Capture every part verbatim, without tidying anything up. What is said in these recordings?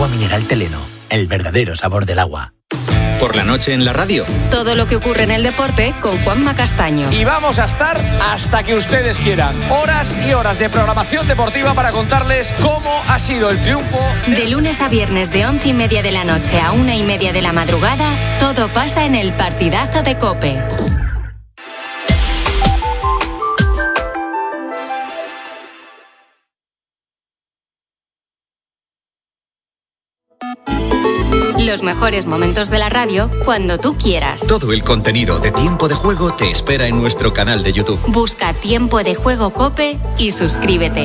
Agua mineral Teleno, el verdadero sabor del agua. Por la noche en la radio. Todo lo que ocurre en el deporte con Juanma Castaño. Y vamos a estar hasta que ustedes quieran. Horas y horas de programación deportiva para contarles cómo ha sido el triunfo. De, de lunes a viernes de once y media de la noche a una y media de la madrugada, todo pasa en el partidazo de COPE. Los mejores momentos de la radio cuando tú quieras. Todo el contenido de Tiempo de Juego te espera en nuestro canal de YouTube. Busca Tiempo de Juego COPE y suscríbete.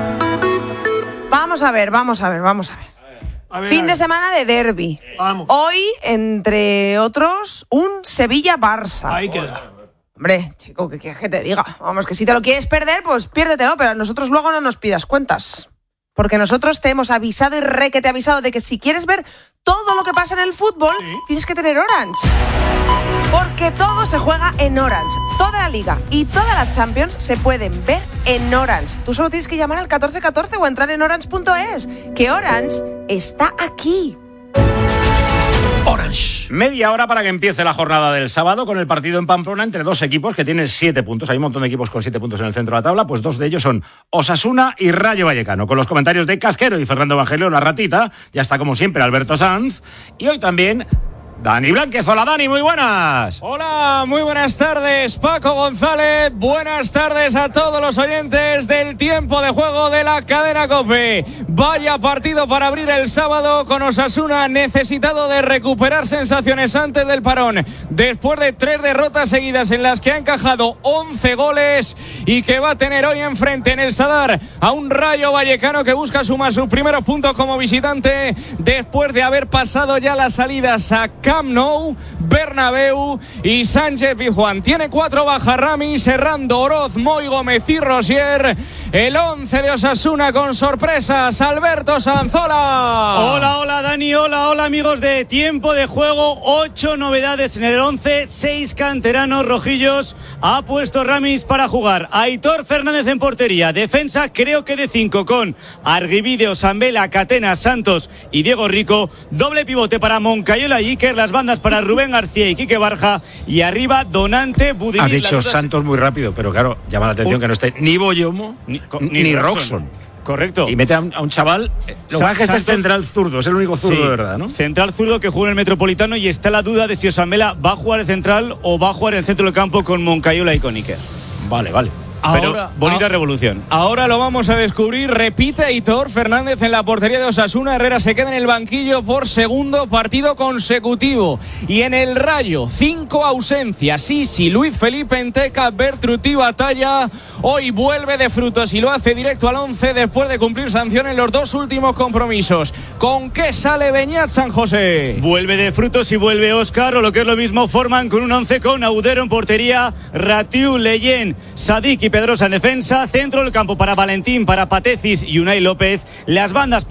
Vamos a ver, vamos a ver, vamos a ver. A ver fin a ver. de semana de derbi. Vamos. Hoy, entre otros, un Sevilla-Barça. Ahí queda. Hombre, chico, ¿qué quieres que te diga? Vamos, que si te lo quieres perder, pues piérdetelo, pero a nosotros luego no nos pidas cuentas. Porque nosotros te hemos avisado y re que te he avisado de que si quieres ver todo lo que pasa en el fútbol, ¿sí? Tienes que tener Orange. Porque todo se juega en Orange. Toda la Liga y toda la Champions se pueden ver en Orange. Tú solo tienes que llamar al catorce catorce o entrar en orange punto es. Que Orange está aquí. Orange. Media hora para que empiece la jornada del sábado con el partido en Pamplona entre dos equipos que tienen siete puntos. Hay un montón de equipos con siete puntos en el centro de la tabla, pues dos de ellos son Osasuna y Rayo Vallecano. Con los comentarios de Casquero y Fernando Evangelio, la ratita, ya está como siempre Alberto Sanz y hoy también Dani Blánquez. Hola Dani, muy buenas. Hola, muy buenas tardes Paco González, buenas tardes a todos los oyentes del Tiempo de Juego de la cadena COPE. Vaya partido para abrir el sábado con Osasuna necesitado de recuperar sensaciones antes del parón, después de tres derrotas seguidas en las que ha encajado once goles y que va a tener hoy enfrente en el Sadar a un Rayo Vallecano que busca sumar sus primeros puntos como visitante después de haber pasado ya las salidas a Camp Nou, Bernabéu y Sánchez Pizjuán. Tiene cuatro bajas Rami, Serrando, Oroz, Moy, Gómez y Rosier. El once de Osasuna con sorpresas, Alberto Sanzola. Hola, hola Dani, hola, hola amigos de Tiempo de Juego. Ocho novedades en el once, seis canteranos rojillos. Ha puesto Ramis para jugar. Aitor Fernández en portería. Defensa creo que de cinco con Arguibide, Osambela, Catena, Santos y Diego Rico. Doble pivote para Moncayola y Iker. Las bandas para Rubén García y Quique Barja. Y arriba Donante, Budimir. Ha dicho Santos muy rápido, pero claro, llama la atención uh, que no esté ni Boyomo ni, ni, ni Roxon. Correcto. Y mete a un, a un chaval. Lo que pasa es que este es central zurdo, es el único zurdo, sí, de verdad, ¿no? Central zurdo que juega en el Metropolitano y está la duda de si Osambela va a jugar el central o va a jugar en el centro del campo con Moncayola y con Iker. Vale, vale. Pero ahora, bonita a, revolución. Ahora lo vamos a descubrir. Repite Aitor Fernández en la portería de Osasuna. Herrera se queda en el banquillo por segundo partido consecutivo. Y en el Rayo, cinco ausencias. Sisi, Luis Felipe Enteca, Bertruti Batalla. Hoy vuelve de frutos y lo hace directo al once después de cumplir sanción en los dos últimos compromisos. ¿Con qué sale Beñat San José? Vuelve de frutos y vuelve Óscar, o lo que es lo mismo, forman con un once con Audero en portería, Ratiu, Leyen, Sadik y Pedrosa en defensa, centro del campo para Valentín, para Patecis y Unai López, las bandas